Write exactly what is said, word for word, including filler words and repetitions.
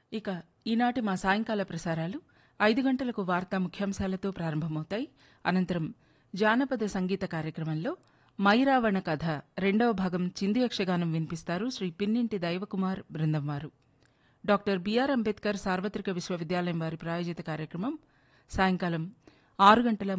ఇక ఈనాటి మా సాయంకాల ప్రసారాలు ఐదు గంటలకు వార్తా ముఖ్యాంశాలతో ప్రారంభమవుతాయి. అనంతరం జానపద సంగీత కార్యక్రమంలో మైరావణ కథ రెండవ భాగం చింది యక్షగానం వినిపిస్తారు శ్రీ పిన్నింటి దైవకుమార్ బృందం వారు. డాక్టర్ బిఆర్ అంబేద్కర్ సార్వత్రిక విశ్వవిద్యాలయం వారి ప్రాయోజిత కార్యక్రమం సాయంకాలం ఆరు గంటల